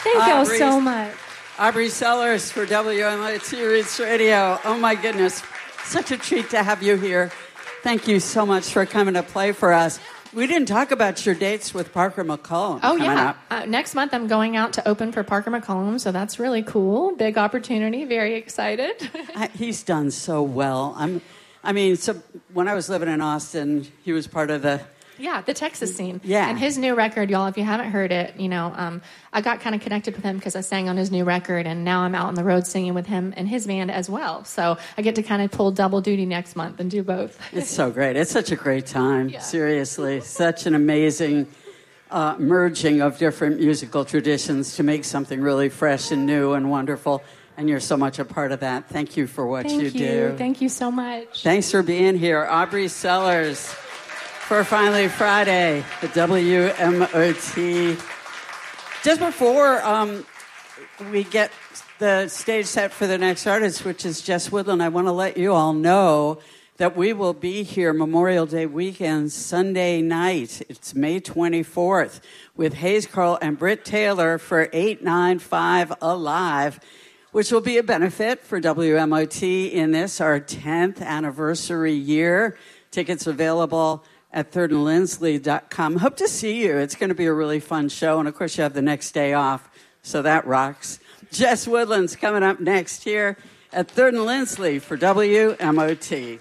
Thank you all so much. Aubrey Sellers for WMIT Roots Radio. Oh, my goodness. Such a treat to have you here. Thank you so much for coming to play for us. We didn't talk about your dates with Parker McCollum. Oh, yeah. Next month, I'm going out to open for Parker McCollum, so that's really cool. Big opportunity. Very excited. He's done so well. So when I was living in Austin, he was part of the Texas scene. Yeah. And his new record, y'all, if you haven't heard it, I got kind of connected with him because I sang on his new record, and now I'm out on the road singing with him and his band as well. So I get to kind of pull double duty next month and do both. It's so great. It's such a great time. Yeah. Seriously. Such an amazing merging of different musical traditions to make something really fresh and new and wonderful. And you're so much a part of that. Thank you for what you do. Thank you so much. Thanks for being here. Aubrey Sellers for Finally Friday, the WMOT. Just before we get the stage set for the next artist, which is Jess Woodland, I want to let you all know that we will be here Memorial Day weekend, Sunday night. It's May 24th with Hayes Carl and Britt Taylor for 895 Alive, which will be a benefit for WMOT in this, our 10th anniversary year. Tickets available at thirdandlindsley.com. Hope to see you. It's going to be a really fun show. And, of course, you have the next day off, so that rocks. Jess Woodland's coming up next here at Third and Lindsley for WMOT.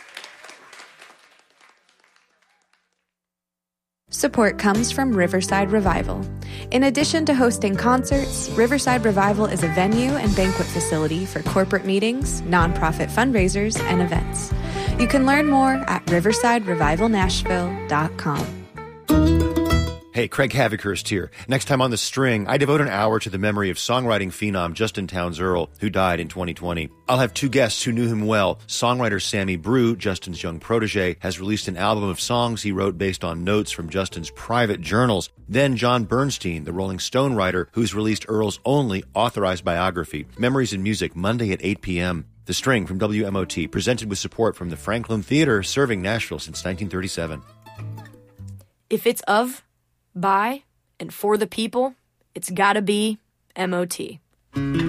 Support comes from Riverside Revival. In addition to hosting concerts, Riverside Revival is a venue and banquet facility for corporate meetings, nonprofit fundraisers, and events. You can learn more at riversiderevivalnashville.com. Hey, Craig Havikhurst here. Next time on The String, I devote an hour to the memory of songwriting phenom Justin Townes Earle, who died in 2020. I'll have two guests who knew him well. Songwriter Sammy Brew, Justin's young protege, has released an album of songs he wrote based on notes from Justin's private journals. Then John Bernstein, the Rolling Stone writer, who's released Earle's only authorized biography, Memories in Music, Monday at 8 p.m. The String from WMOT, presented with support from the Franklin Theater, serving Nashville since 1937. If it's of, by, and for the people, it's gotta be MOT.